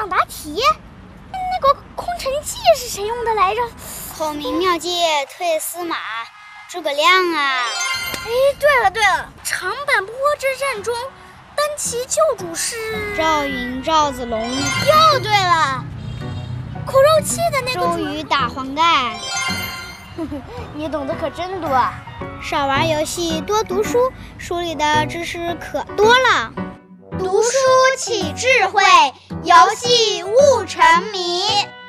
朗答题。那个空城计是谁用的来着？ 孔明妙计退司马，诸葛亮啊！ 哎，对了，长坂坡之战中，单骑救主是赵云、赵子龙。 又对了，苦肉计的那个周瑜打黄盖。 你懂得可真多。 少玩游戏，多读书，书里的知识可多了。 读书起智慧，游戏悟沉迷。